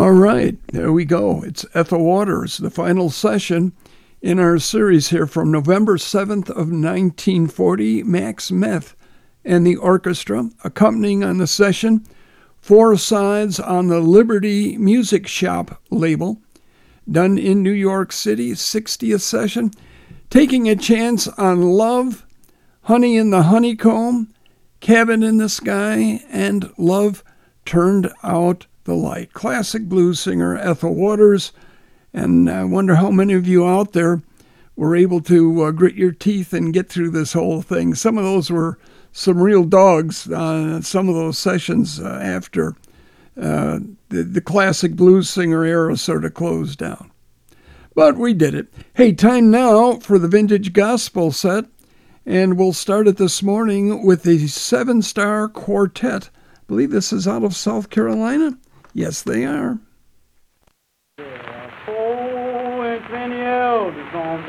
All right, there we go. It's Ethel Waters, the final session in our series here from November 7th of 1940. Max Meth and the orchestra accompanying on the session. 4 sides on the Liberty Music Shop label, done in New York City, 60th session. Taking a chance on Love, Honey in the Honeycomb, Cabin in the Sky, and Love Turned Out the Light. Classic blues singer Ethel Waters, and I wonder how many of you out there were able to grit your teeth and get through this whole thing. Some of those were some real dogs on some of those sessions after the classic blues singer era sort of closed down. But we did it. Hey, time now for the Vintage Gospel set, and we'll start it this morning with the 7-Star Quartet. I believe this is out of South Carolina. Yes, they are. Yeah, 4 and 20 elders on